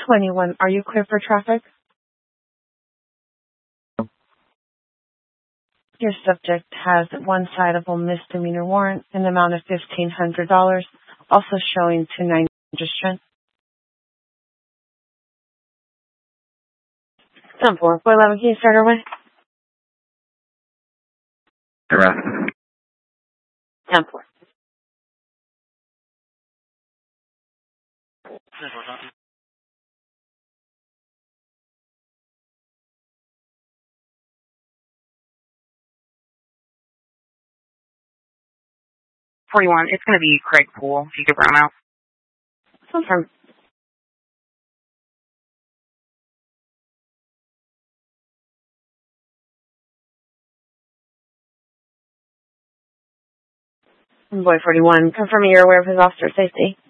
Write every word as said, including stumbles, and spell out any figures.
twenty-one, are you clear for traffic? Your subject has one citable misdemeanor warrant in the amount of fifteen hundred dollars, also showing two ninety registration. ten four, four eleven, can you start our way? Arrest. ten four. forty-one, it's going to be Craig Poole, if you could run out. Confirm. Boy forty-one, confirming you're aware of his officer safety.